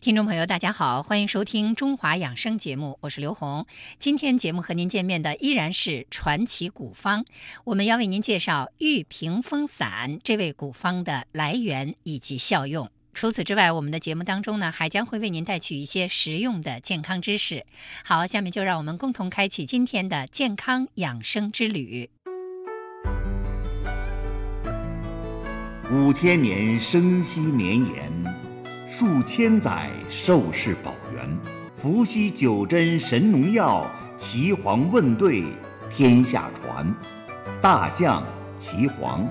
听众朋友，大家好，欢迎收听中华养生节目，我是刘红。今天节目和您见面的依然是传奇古方，我们要为您介绍玉屏风散这味古方的来源以及效用。除此之外，我们的节目当中呢，还将会为您带去一些实用的健康知识。好，下面就让我们共同开启今天的健康养生之旅。 5000年生息绵延，数千载寿世保元。伏羲九针神农药，岐黄问对天下传。大象岐黄。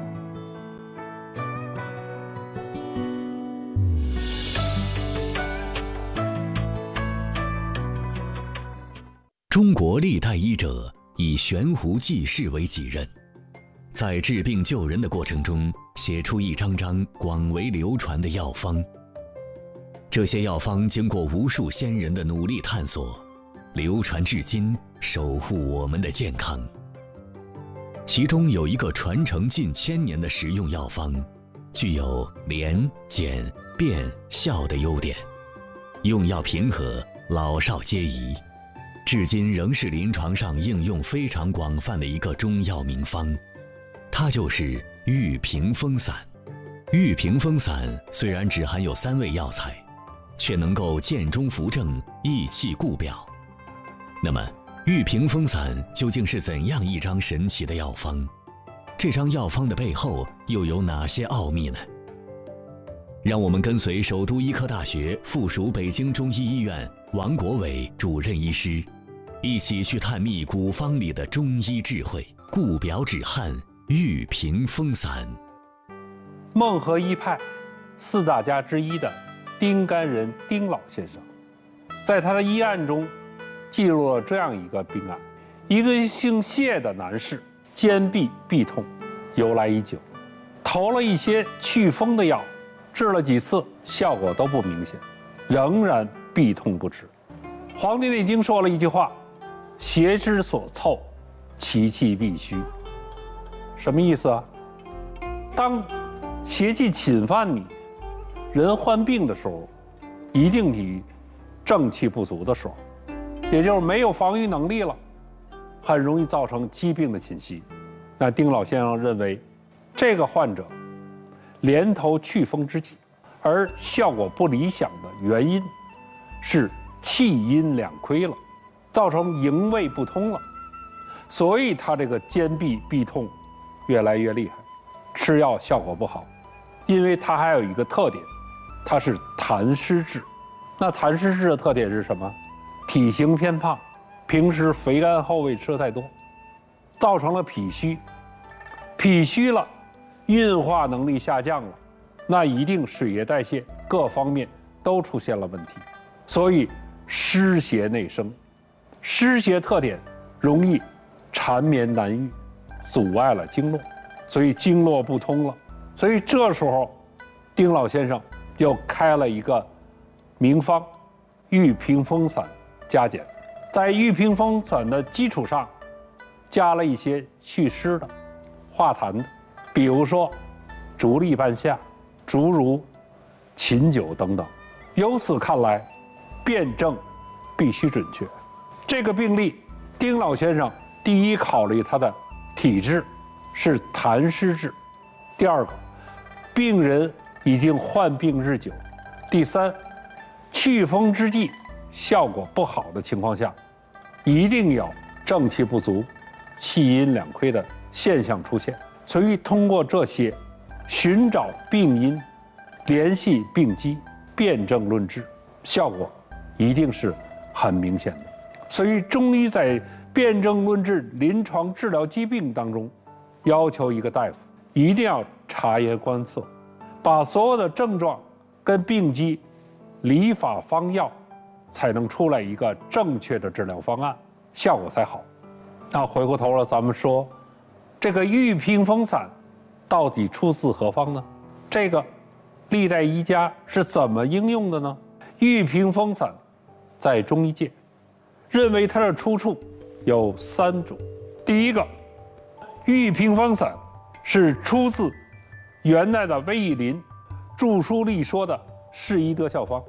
中国历代医者以悬壶济世为己任，在治病救人的过程中，写出一张张广为流传的药方。这些药方经过无数先人的努力探索，流传至今，守护我们的健康。其中有一个传承近1000年的实用药方，具有连、减、变、效的优点，用药平和，老少皆宜。至今仍是临床上应用非常广泛的一个中药名方，它就是玉屏风散。玉屏风散虽然只含有3味药材，却能够健中扶正、益气固表。那么，玉屏风散究竟是怎样一张神奇的药方？这张药方的背后又有哪些奥秘呢？让我们跟随首都医科大学附属北京中医医院王国伟主任医师，一起去探秘古方里的中医智慧，固表止汗，玉屏风散。 孟和医派4大家之一的丁甘仁丁老先生，在他的医案中记录了这样一个病案：一个姓谢的男士，肩臂痹痛，由来已久，投了一些祛风的药，治了几次，效果都不明显，仍然痹痛不止。《黄帝内经》说了一句话：“邪之所凑，其气必虚。”什么意思啊？当邪气侵犯你，人患病的时候，一定你正气不足的时候，也就是没有防御能力了，很容易造成疾病的侵袭。那丁老先生认为，这个患者连投祛风之剂，而效果不理想的原因是气阴两亏了，造成营卫不通了，所以他这个肩臂痹痛越来越厉害，吃药效果不好。因为它还有一个特点，它是痰湿质。那痰湿质的特点是什么？体型偏胖，平时肥甘厚味吃的太多，造成了脾虚。脾虚了，运化能力下降了，那一定水液代谢各方面都出现了问题，所以湿邪内生。湿邪特点容易缠绵难愈，阻碍了经络，所以经络不通了。所以这时候，丁老先生又开了一个名方玉屏风散加减，在玉屏风散的基础上，加了一些祛湿的、化痰的，比如说竹沥半夏、竹茹、琴酒等等。由此看来，辩证必须准确。这个病例，丁老先生第一考虑他的体质是痰湿质，第二个，病人已经患病日久，第三，祛风之剂效果不好的情况下，一定有正气不足、气阴两亏的现象出现。所以通过这些，寻找病因，联系病机，辨证论治，效果一定是很明显的。所以中医在辨证论治、临床治疗疾病当中，要求一个大夫一定要察言观色，把所有的症状跟病机理法方药，才能出来一个正确的治疗方案，效果才好。那回过头了，咱们说这个玉屏风散到底出自何方呢？这个历代医家是怎么应用的呢？玉屏风散在中医界认为它的出处有3种。第一个，玉屏风散是出自元代的魏义林著书立说的《适医德效方》。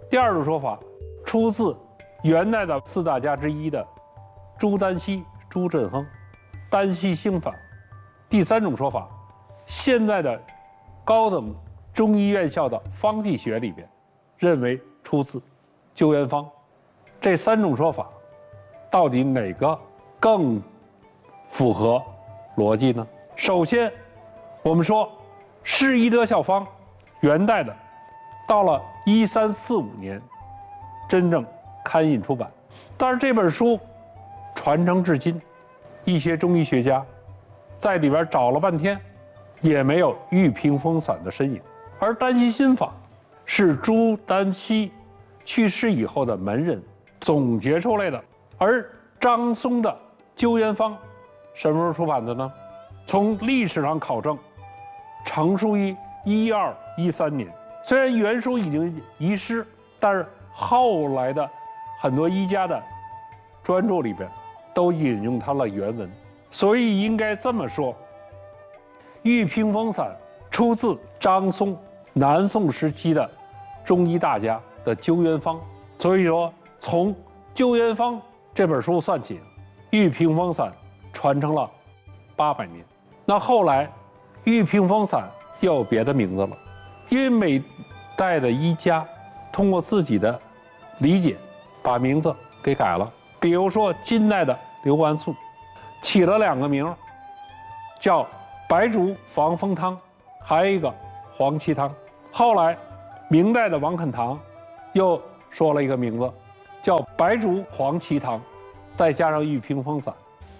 第二种说法出自元代的四大家之一的朱丹溪、朱振亨《丹溪兴法》。第三种说法，现在的高等中医院校的方剂学里边认为出自救元方。这三种说法到底哪个更符合逻辑呢？首先我们说释医德效方，元代的，到了1345年真正刊印出版，但是这本书传承至今，一些中医学家在里边找了半天也没有玉屏风散的身影。而丹溪心法是朱丹溪去世以后的门人总结出来的，而张松的救元方什么时候出版的呢？从历史上考证，成书于1213年。虽然原书已经遗失，但是后来的很多医家的专著里边都引用它的原文，所以应该这么说：玉屏风散出自张松南宋时期的中医大家的救元方。所以说，从救元方这本书算起，玉屏风散传承了800年。那后来玉屏风散又有别的名字了，因为每代的医家通过自己的理解把名字给改了。比如说金代的刘完素起了2个名，叫白术防风汤，还有一个黄芪汤。后来明代的王肯堂又说了一个名字，叫白术黄芪汤，再加上玉屏风散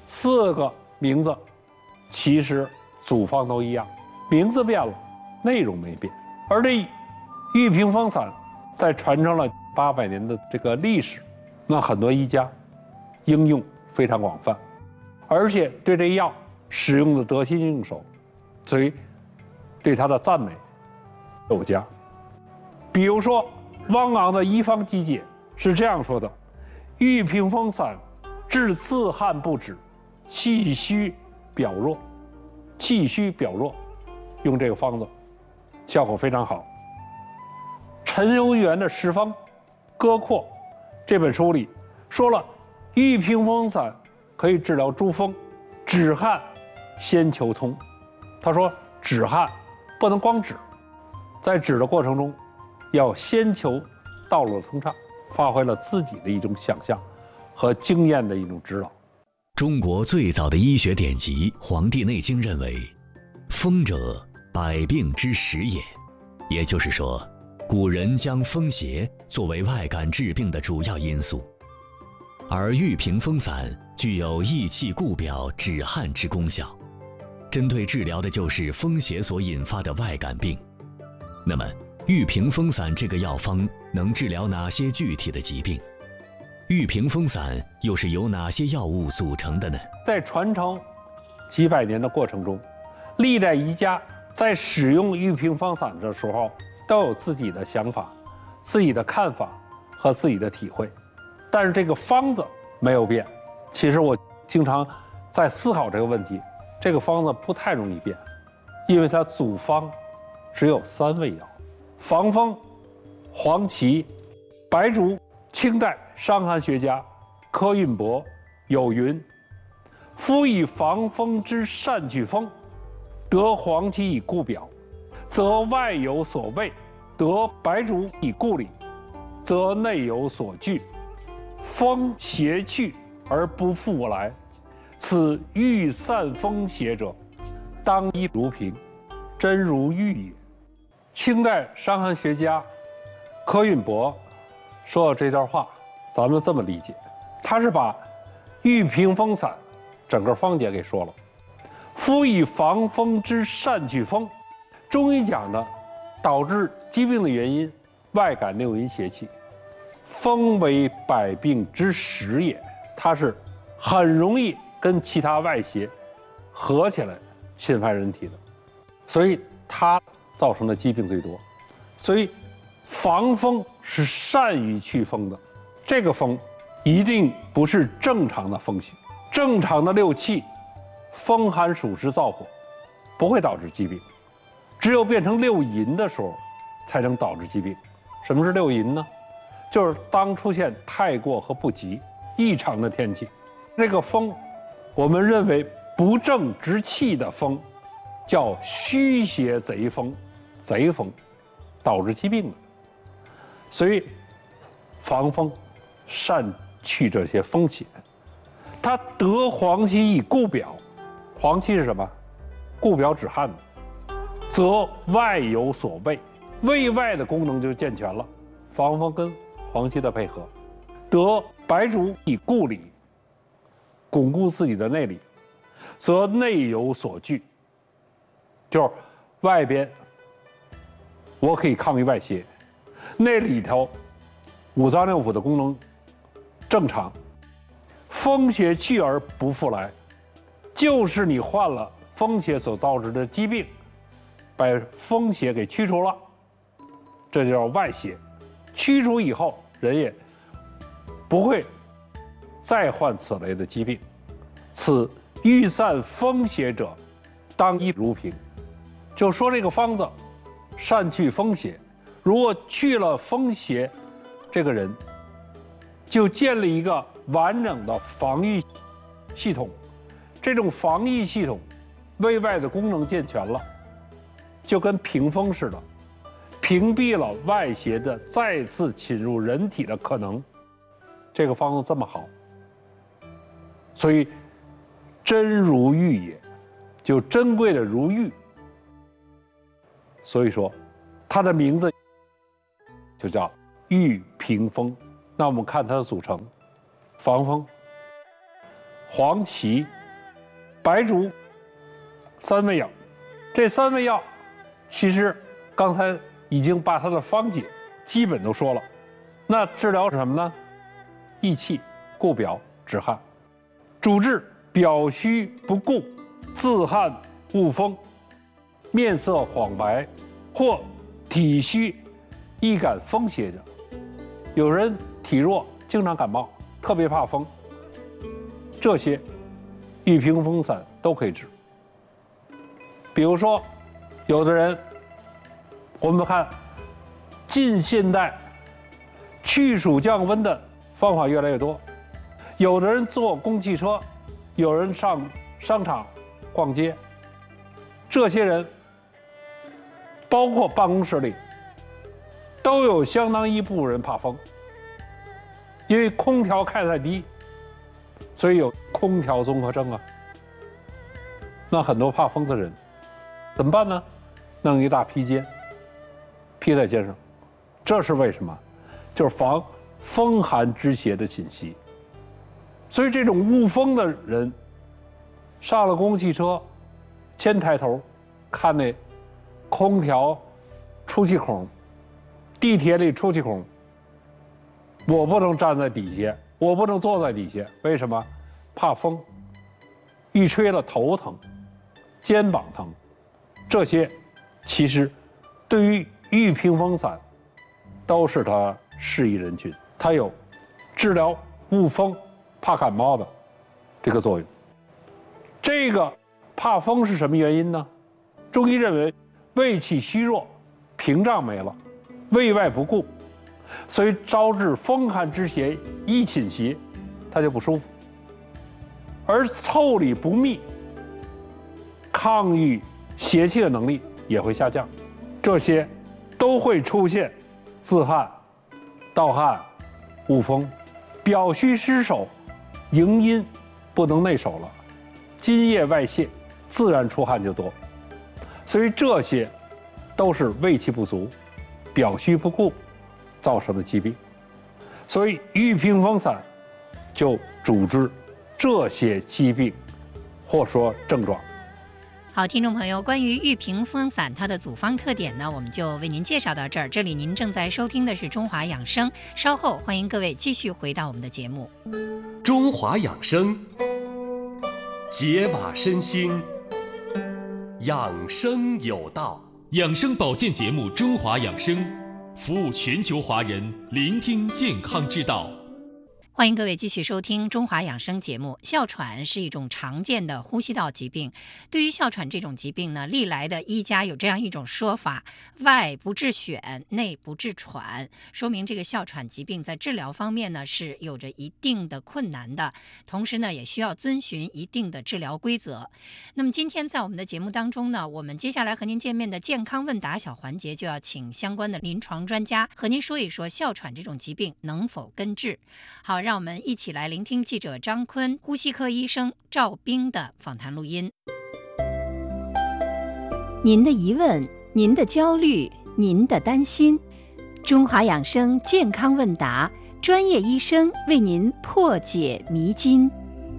，4个名字其实组方都一样，名字变了，内容没变。而这玉屏风散在传承了800年的这个历史，那很多医家应用非常广泛，而且对这药使用的得心应手，所以对它的赞美有加。比如说汪昂的医方机解是这样说的：玉屏风散治自汗不止，气虚表弱，气虚表弱，用这个方子效果非常好。陈由元的十方歌括这本书里说了，玉屏风散可以治疗诸风，止汗先求通。他说止汗不能光止，在止的过程中要先求道路的通畅，发挥了自己的一种想象和经验的一种指导。 中国最早的医学典籍《黄帝内经》认为，风者，百病之始也。也就是说，古人将风邪作为外感治病的主要因素，而玉屏风散具有益气固表、止汗之功效，针对治疗的就是风邪所引发的外感病。那么，玉屏风散这个药方能治疗哪些具体的疾病？玉屏风散又是由哪些药物组成的呢？ 在传承几百年的过程中，历代医家在使用玉屏风散的时候都有自己的想法、自己的看法和自己的体会，但是这个方子没有变。其实我经常在思考这个问题，这个方子不太容易变，因为它组方只有3味药：防风、黄芪、白术。清代伤寒学家柯运伯有云：夫以防风之善去风，得黄芪以固表，则外有所畏；得白术以固里，则内有所惧。风邪去而不复来，此欲散风邪者，当医如瓶，真如玉也。清代伤寒学家柯运伯说到这段话，咱们这么理解，他是把玉屏风散整个方解给说了。夫以防风之善去风，中医讲的导致疾病的原因，外感六淫邪气，风为百病之始也，它是很容易跟其他外邪合起来侵犯人体的，所以它造成的疾病最多。所以防风是善于祛风的，这个风一定不是正常的风性。正常的六气，风寒暑湿燥火，不会导致疾病，只有变成六淫的时候，才能导致疾病。什么是六淫呢？ 就是当出现太过和不及、异常的天气，这个风，我们认为不正之气的风，叫虚邪贼风，贼风，导致疾病的。所以，防风，善去这些风邪。它得黄芪以固表，黄芪是什么？固表止汗的，则外有所卫，卫外的功能就健全了。防风跟黄芪的配合，得白术以固里，巩固自己的内里，则内有所惧，就是外边我可以抗御外邪，那里头五脏六腑的功能正常，风邪去而不复来，就是你患了风邪所导致的疾病，把风邪给驱除了，这就叫外邪。驱除以后，人也不会再患此类的疾病。此欲散风邪者，当医如平。就说这个方子，善去风邪。如果去了风邪，这个人就建立一个完整的防御系统。这种防御系统，卫外的功能健全了，就跟屏风似的。屏蔽了外邪的再次侵入人体的可能，这个方子这么好，所以珍如玉也，就珍贵的如玉。所以说，它的名字就叫玉屏风。那我们看它的组成：防风、黄芪、白术3味药。这3味药，其实刚才已经把它的方解基本都说了。那治疗什么呢？益气、固表、止汗。主治表虚不固、自汗恶风、面色黄白或体虚易感风邪者。有人体弱，经常感冒，特别怕风，这些玉屏风散都可以治。比如说，有的人，我们看近现代去暑降温的方法越来越多，有的人坐公汽车，有人上商场逛街，这些人包括办公室里都有相当一部分人怕风，因为空调开太低，所以有空调综合症啊。那很多怕风的人怎么办呢？弄一大披肩披在肩上，这是为什么？就是防风寒之邪的侵袭。所以这种恶风的人上了公共汽车，先抬头看那空调出气孔，地铁里出气孔，我不能站在底下，我不能坐在底下，为什么？怕风，一吹了头疼，肩膀疼，这些其实对于玉屏风散都是它适宜人群，它有治疗恶风、怕感冒的这个作用。这个怕风是什么原因呢？中医认为胃气虚弱，屏障没了，胃外不固，所以招致风寒之邪一侵袭，它就不舒服。而腠理不密，抗御邪气的能力也会下降，这些都会出现自汗、盗汗、恶风，表虚失守，营阴不能内守了，津液外泄，自然出汗就多。所以这些都是胃气不足、表虚不固造成的疾病。所以玉屏风散就主治这些疾病或说症状。 好，听众朋友，关于玉屏风散它的组方特点呢，我们就为您介绍到这儿。这里您正在收听的是中华养生，稍后欢迎各位继续回到我们的节目。 中华养生，解码身心，养生有道。 养生保健节目《中华养生》，服务全球华人，聆听健康之道。 欢迎各位继续收听中华养生节目。哮喘是一种常见的呼吸道疾病。对于哮喘这种疾病呢，历来的医家有这样一种说法：外不治癣，内不治喘，说明这个哮喘疾病在治疗方面呢是有着一定的困难的，同时呢也需要遵循一定的治疗规则。那么今天在我们的节目当中呢，我们接下来和您见面的健康问答小环节就要请相关的临床专家和您说一说哮喘这种疾病能否根治。好，让我们一起来聆听记者张坤、呼吸科医生赵冰的访谈录音。 您的疑问，您的焦虑，您的担心，中华养生健康问答，专业医生为您破解迷津。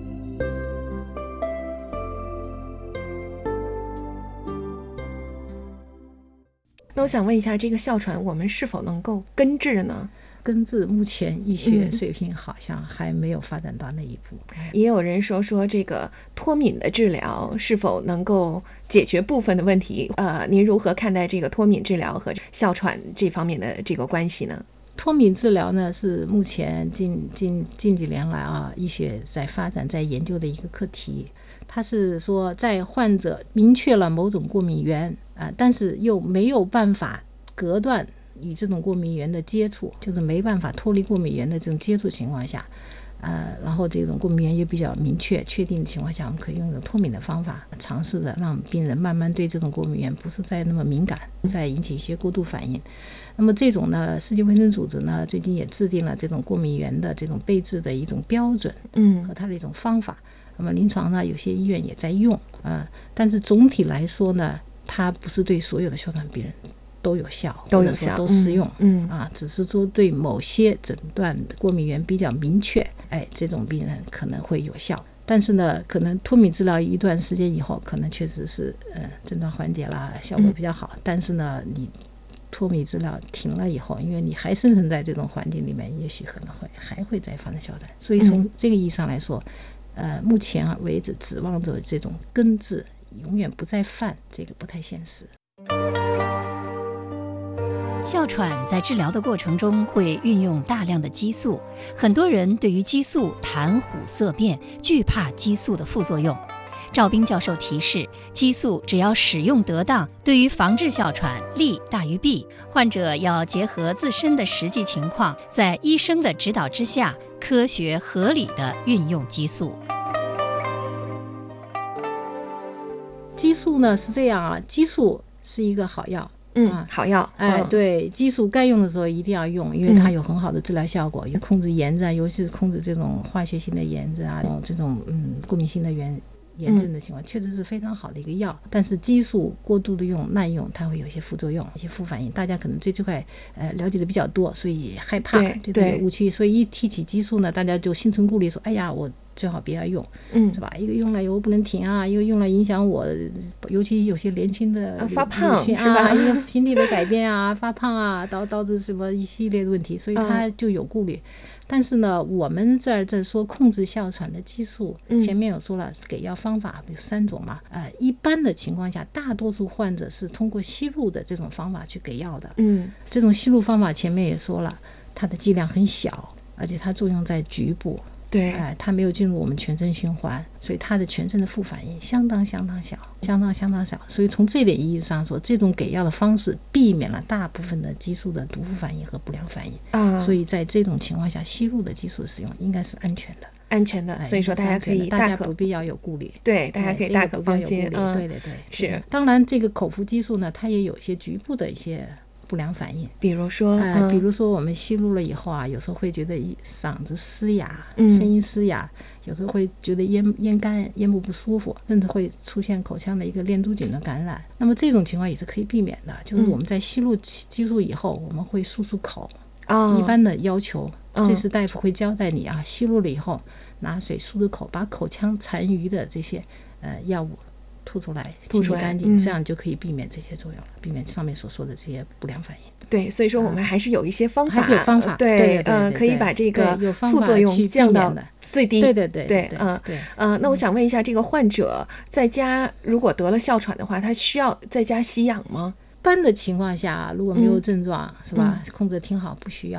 那我想问一下，这个哮喘我们是否能够根治呢？ 根治目前医学水平好像还没有发展到那一步。 也有人说这个脱敏的治疗是否能够解决部分的问题？您如何看待这个脱敏治疗和哮喘这方面的这个关系呢？ 脱敏治疗呢，是目前近几年来医学在发展在研究的一个课题。它是说在患者明确了某种过敏源但是又没有办法隔断与这种过敏源的接触，就是没办法脱离过敏源的这种接触情况下，然后这种过敏源也比较明确确定的情况下，我们可以用一种脱敏的方法，尝试着让病人慢慢对这种过敏源不是再那么敏感，不再引起一些过度反应。那么这种呢，世界卫生组织呢最近也制定了这种过敏源的这种备治的一种标准，和它的一种方法。那么临床呢，有些医院也在用但是总体来说呢，它不是对所有的哮喘病人都有效，或者说都适用，只是说对某些诊断过敏源比较明确，这种病人可能会有效。但是呢，可能脱敏治疗一段时间以后，可能确实是症状缓解了，效果比较好。但是呢，你脱敏治疗停了以后，因为你还生存在这种环境里面，也许可能还会再发生哮喘。所以从这个意义上来说，目前为止指望着这种根治永远不再犯，这个不太现实。 哮喘在治疗的过程中会运用大量的激素，很多人对于激素谈虎色变，惧怕激素的副作用。赵冰教授提示，激素只要使用得当，对于防治哮喘利大于弊。患者要结合自身的实际情况，在医生的指导之下，科学合理地运用激素。 激素呢是这样激素是一个好药。 好药。 对，激素该用的时候一定要用，因为它有很好的治疗效果，控制炎症尤其是控制这种化学性的炎症这种过敏性的炎症的情况，确实是非常好的一个药。但是激素过度的用、滥用，它会有一些副作用、一些副反应。大家可能对这块了解的比较多，所以害怕，对这个误区。所以一提起激素呢，大家就心存顾虑，说：“哎呀，我最好别要用，是吧？一个用了以后不能停一个用了影响我，尤其有些年轻的发胖是吧？ 一个心理的改变发胖导致什么一系列的问题，所以他就有顾虑。但是呢，我们这说控制哮喘的激素，前面有说了给药方法有3种嘛，一般的情况下，大多数患者是通过吸入的这种方法去给药的，这种吸入方法前面也说了，它的剂量很小，而且它作用在局部。 对， 它没有进入我们全身循环，所以它的全身的副反应相当小，所以从这点意义上说，这种给药的方式避免了大部分的激素的毒副反应和不良反应所以在这种情况下，吸入的激素使用应该是安全的， 所以说大家可以大家不必要有顾虑， 对，大家可以大可放心。 对，是。当然，这个口服激素呢，它也有一些局部的一些不良反应， 比如说我们吸入了以后有时候会觉得嗓子嘶哑，声音嘶哑，有时候会觉得咽干、咽部不舒服，甚至会出现口腔的一个链珠菌的感染。那么这种情况也是可以避免的，就是我们在吸入激素以后，我们会漱口。一般的要求，这时大夫会交代你吸入了以后，拿水漱口，把口腔残余的这些药物吐出来清理干净，这样就可以避免这些作用了，避免上面所说的这些不良反应。 对，所以说我们还是有一些方法， 还是有方法，对， 可以把这个副作用降到最低。 对， 那我想问一下，这个患者在家如果得了哮喘的话，他需要在家吸氧吗？ 一般的情况下，如果没有症状，是吧？控制挺好，不需要。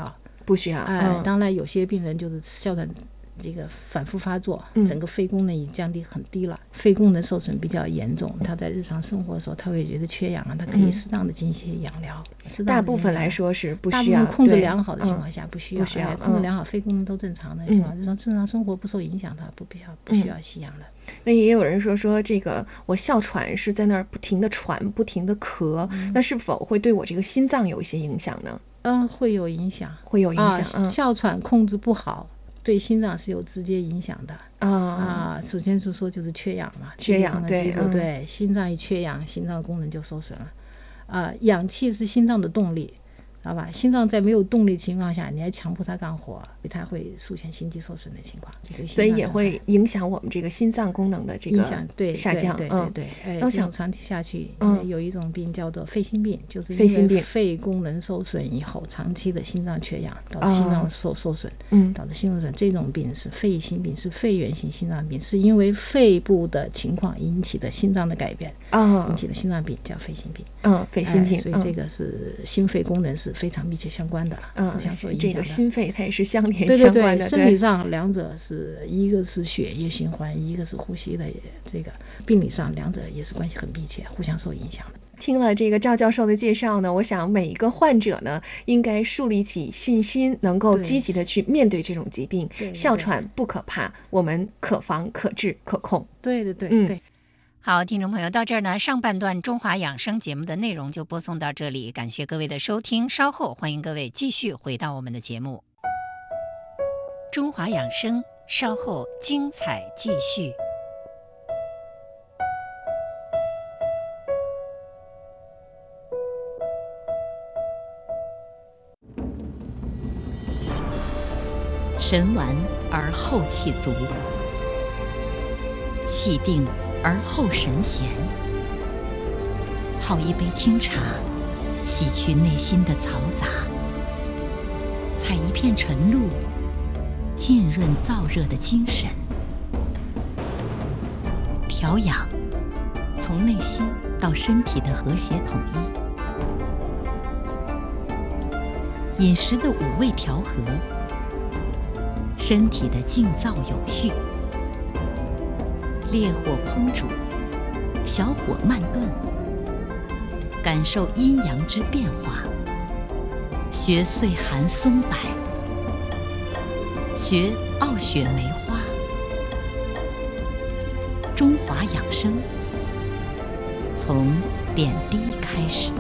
不需要。 当然有些病人就是哮喘这个反复发作，整个肺功能已经降低很低了，肺功能受损比较严重，他在日常生活的时候他会觉得缺氧啊，他可以适当的进行一些氧疗。 大部分来说是不需要， 大部分控制良好的情况下不需要，控制良好，肺功能都正常的情况，日常正常生活不受影响，他不需要吸氧的。 那也有人说这个我哮喘是在那儿不停的喘，不停的咳，那是否会对我这个心脏有一些影响呢？ 会有影响，哮喘控制不好，对心脏是有直接影响的首先是说就是缺氧嘛， 缺氧对，心脏一缺氧，心脏功能就受损了。氧气是心脏的动力，知道吧？心脏在没有动力的情况下，你还强迫它干活，它会出现心肌受损的情况， 所以也会影响我们这个心脏功能的这个下降。 对。我想长期下去，有一种病叫做肺心病，就是因为肺功能受损以后，长期的心脏缺氧，导致心脏受损，导致心受损。这种病是肺心病，是肺源性心脏病，是因为肺部的情况引起的心脏的改变引起的心脏病，叫肺心病。 肺心病。 所以这个是心肺功能是非常密切相关的，互相受影响的。 这个心肺它也是相连相关的。 对，身体上两者是一个是血液循环，一个是呼吸的这个，病理上两者也是关系很密切，互相受影响的。 听了这个赵教授的介绍呢，我想每一个患者呢应该树立起信心，能够积极的去面对这种疾病。哮喘不可怕，我们可防可治可控。 对。 好，听众朋友，到这儿呢，上半段中华养生节目的内容就播送到这里，感谢各位的收听，稍后欢迎各位继续回到我们的节目。中华养生，稍后精彩继续。 神完而后气足，气定而后神闲。泡一杯清茶，洗去内心的嘈杂；采一片晨露，浸润燥热的精神。调养，从内心到身体的和谐统一；饮食的五味调和，身体的静躁有序。烈火烹煮，小火慢炖，感受阴阳之变化。学岁寒松柏，学傲雪梅花。中华养生，从点滴开始。